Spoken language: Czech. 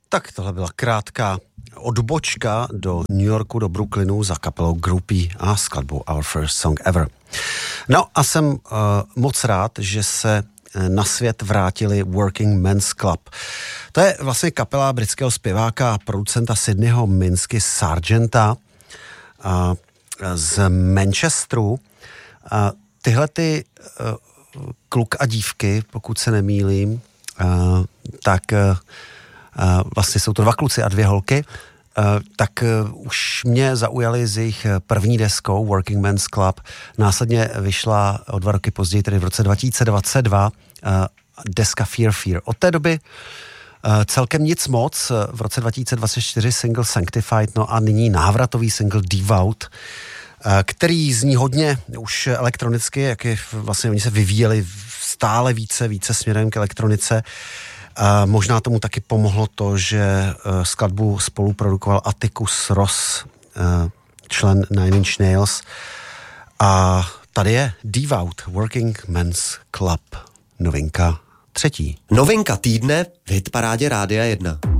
Tak tohle byla krátká odbočka do New Yorku, do Brooklynu za kapelou Groupie a skladbou Our First Song Ever. No a jsem moc rád, že se na svět vrátili Working Men's Club. To je vlastně kapela britského zpěváka a producenta Sydneyho Minsky Sargenta z Manchesteru. Tyhle ty kluk a dívky, pokud se nemýlím, tak vlastně jsou to 2 kluci a 2 holky, tak už mě zaujali z jejich první deskou Working Men's Club. Následně vyšla o 2 roky později, tedy v roce 2022, deska Fear Fear. Od té doby celkem nic moc, v roce 2024 single Sanctified, no a nyní návratový single Devout, který zní hodně už elektronicky, jak je vlastně oni se vyvíjeli stále více směrem k elektronice. Možná tomu taky pomohlo to, že skladbu spoluprodukoval Atticus Ross, člen Nine Inch Nails. A tady je Devout, Working Men's Club, novinka 3. Novinka týdne v hitparádě Rádia 1.